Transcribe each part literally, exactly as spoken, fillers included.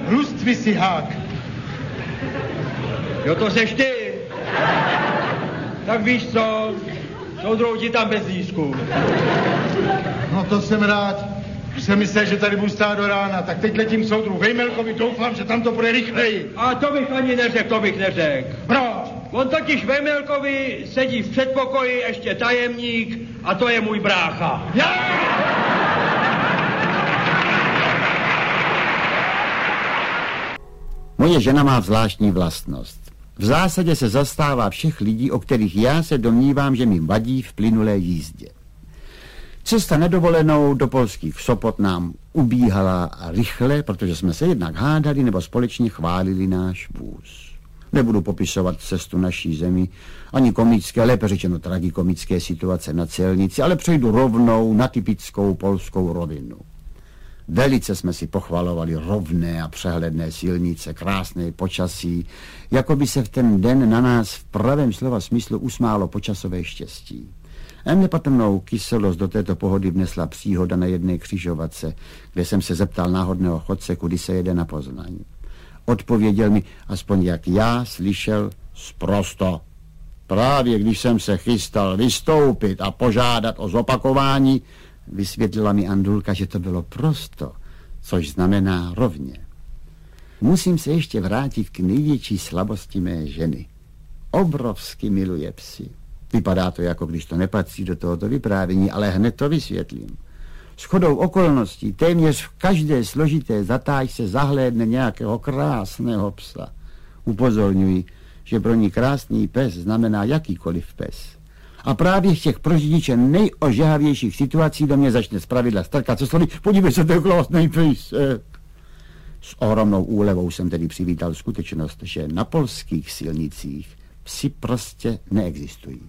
Lustvy si hák. Jo, to seš ty. Tak víš co, soudruhu ti tam bez lístku. No to jsem rád. Už jsem myslel, že tady budu stát do rána, tak teď letím soudruhu Vejmelkovi, doufám, že tam to bude rychleji. A to bych ani neřekl, to bych neřekl. Proč? On totiž Vejmelkovi sedí v předpokoji ještě tajemník a to je můj brácha. Já! Moje žena má zvláštní vlastnost. V zásadě se zastává všech lidí, o kterých já se domnívám, že mi vadí v plynulé jízdě. Cesta nedovolenou do polských Sopot nám ubíhala rychle, protože jsme se jednak hádali nebo společně chválili náš vůz. Nebudu popisovat cestu naší zemi, ani komické, lépe řečeno tragikomické situace na celnici, ale přejdu rovnou na typickou polskou rovinu. Velice jsme si pochvalovali rovné a přehledné silnice, krásné počasí, jako by se v ten den na nás v pravém slova smyslu usmálo počasové štěstí. A nepatrnou kyselost do této pohody vnesla příhoda na jedné křižovatce, kde jsem se zeptal náhodného chodce, kudy se jede na Poznaň. Odpověděl mi, aspoň jak já slyšel, sprosto. Právě když jsem se chystal vystoupit a požádat o zopakování, vysvětlila mi Andulka, že to bylo prosto, což znamená rovně. Musím se ještě vrátit k největší slabosti mé ženy. Obrovsky miluje psy. Vypadá to, jako když to nepatří do tohoto vyprávění, ale hned to vysvětlím. Shodou okolností téměř v každé složité zatáčce zahlédne nějakého krásného psa. Upozorňuji, že pro ní krásný pes znamená jakýkoliv pes. A právě v těch pro řidiče nejožehavějších situací do mě začne zpravidla strkat, co slovy, podívej se, to je krásný pes. S ohromnou úlevou jsem tedy přivítal skutečnost, že na polských silnicích psi prostě neexistují.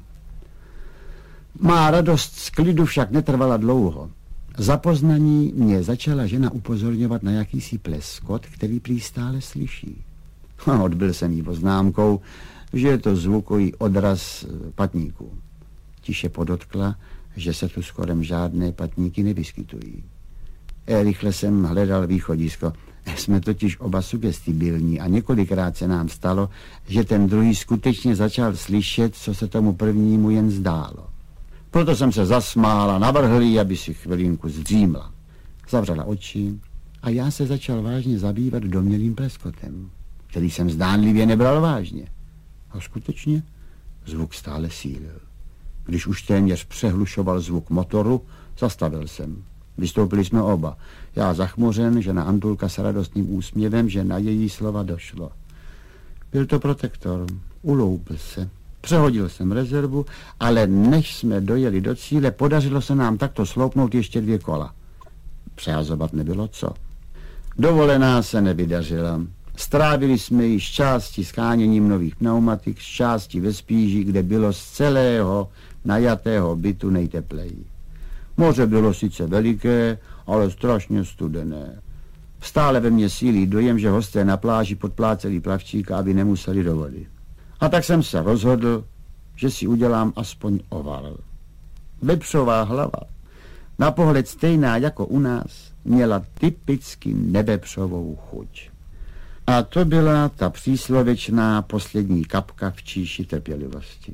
Má radost z klidu však netrvala dlouho. Za Poznaní mě začala žena upozorňovat na jakýsi pleskot, který prý stále slyší. Odbyl jsem jí poznámkou, že je to zvukový odraz patníků. Tiše podotkla, že se tu skorem žádné patníky nevyskytují. E, rychle jsem hledal východisko. Jsme totiž oba sugestibilní a několikrát se nám stalo, že ten druhý skutečně začal slyšet, co se tomu prvnímu jen zdálo. Proto jsem se zasmál a navrhl jí, aby si chvilinku zdřímla. Zavřela oči a já se začal vážně zabývat domnělým pleskotem, který jsem zdánlivě nebral vážně. A skutečně zvuk stále sílil. Když už téměř přehlušoval zvuk motoru, zastavil jsem. Vystoupili jsme oba. Já zachmuřen, žena Andulka s radostným úsměvem, že na její slova došlo. Byl to protektor. Uloupil se. Přehodil jsem rezervu, ale než jsme dojeli do cíle, podařilo se nám takto sloupnout ještě dvě kola. Přehazovat nebylo co. Dovolená se nevydařila. Strávili jsme ji z části sháněním nových pneumatik, z části ve Spíži, kde bylo z celého najatého bytu nejtepleji. Moře bylo sice veliké, ale strašně studené. Stále ve mně sílí dojem, že hosté na pláži podpláceli plavčíka, aby nemuseli do vody. A tak jsem se rozhodl, že si udělám aspoň oval. Vepřová hlava, na pohled stejná jako u nás, měla typicky nevepřovou chuť. A to byla ta příslovečná poslední kapka v číši trpělivosti.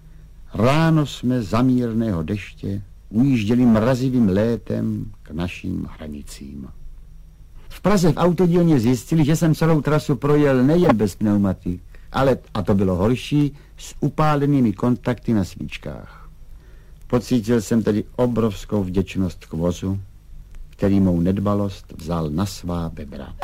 Ráno jsme za mírného deště ujížděli mrazivým létem k našim hranicím. V Praze v autodílně zjistili, že jsem celou trasu projel nejen bez pneumatik, ale, a to bylo horší, s upálenými kontakty na svíčkách. Pocítil jsem tedy obrovskou vděčnost k vozu, který mou nedbalost vzal na svá bebra.